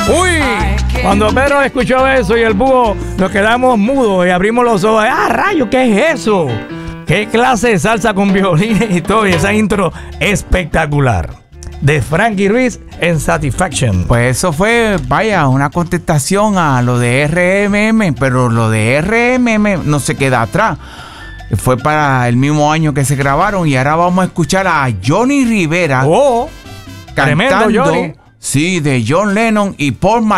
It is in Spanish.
Uy, cuando Pedro escuchó eso y el búho, nos quedamos mudos y abrimos los ojos. ¡Ah, rayo! ¿Qué es eso? ¿Qué clase de salsa con violines y todo? Y esa intro espectacular de Frankie Ruiz en Satisfaction. Pues eso fue, vaya, una contestación a lo de RMM, pero lo de RMM no se queda atrás. Fue para el mismo año que se grabaron y ahora vamos a escuchar a Johnny Rivera Tremendo cantando, Johnny. sí, de John Lennon y Paul McCartney.